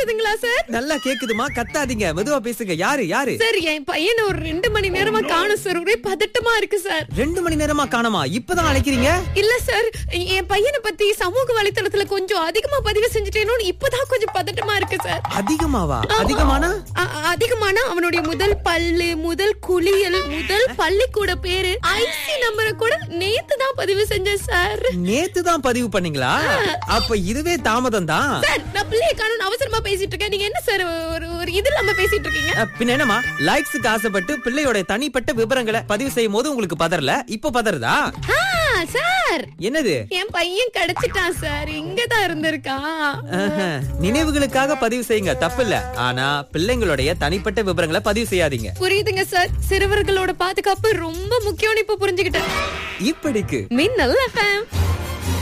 கேக்குதுங்களா சார்? நல்லா கேக்குதுமா, கத்தாதீங்க, மெதுவா பேசுங்க. யாரு யாரு? சார், என் பையனை ஒரு 2 மணி நேரமா காணோம் சார். ஒரே பதட்டமா இருக்கு சார். 2 மணி நேரமா காணோமா? இப்பதான் அழைக்கிறீங்க? இல்ல சார், என் பையனை பத்தி சமூக வலைத்தளத்துல கொஞ்சம் அதிகமா பதிவு செஞ்சுட்டேனோன்னு இப்பதான் கொஞ்சம் பதட்டமா இருக்கு சார். அதிகமாவா? அதிகமானா? அதிகமானா அவனுடைய முதல் பல்லு, முதல் குளியல், முதல் பள்ளிக்கூட பேரு, ஐசி நம்பரை கூட நேத்து தான் பதிவு செஞ்சேன் சார். நேத்து தான் பதிவு பண்ணீங்களா? அப்ப இதுவே தாமதம் தான் சார். நான் பிள்ளைய காணோம் அவசரமா பேசிட்டு இருக்கேன். நீங்க என்ன சார் ஒரு இது இல்லாம பேசிட்டு இருக்கீங்க? பின்ன என்னமா, லைக்ஸுக்கு ஆசைப்பட்டு பிள்ளையோட தனிப்பட்ட விவரங்களை பதிவு செய்யும் போது உங்களுக்கு பதறல, இப்ப பதறதா? சார், என்னது? என் பையன் கிடைச்சிட்டான் சார். இங்கதான் இருந்திருக்கான். நினைவுகளுக்காக பதிவு செய்யுங்க, தப்பில்ல. ஆனா பிள்ளைங்களுடைய தனிப்பட்ட விவரங்களை பதிவு செய்யாதீங்க. புரியுதுங்க சார். சிறுவர்களோட பாதுகாப்பு ரொம்ப முக்கியம்னு இப்ப புரிஞ்சுக்கிட்டேன். இப்படிக்கு மின்னல் FM.